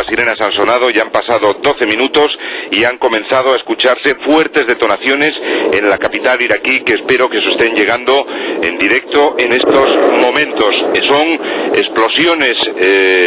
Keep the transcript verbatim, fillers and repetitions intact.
sirenas han sonado, ya han pasado doce minutos y han comenzado a escucharse fuertes detonaciones en la capital iraquí, que espero que se estén llegando en directo en estos momentos. Son explosiones eh,